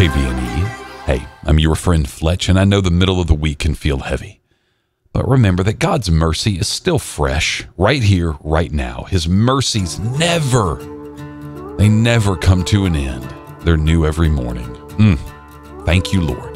KVNE. Hey, I'm your friend Fletch, and I know the middle of the week can feel heavy. But remember that God's mercy is still fresh, right here, right now. His mercies never come to an end. They're new every morning. Thank you, Lord.